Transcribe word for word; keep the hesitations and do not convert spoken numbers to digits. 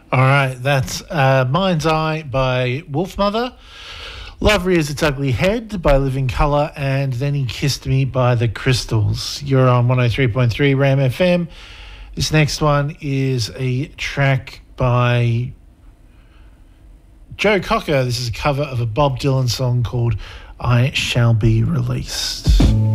All right, that's uh, Mind's Eye by Wolfmother, Love Rears Its Ugly Head by Living Colour, and Then He Kissed Me by The Crystals. You're on one oh three point three Ram F M. This next one is a track by Joe Cocker. This is a cover of a Bob Dylan song called I Shall Be Released.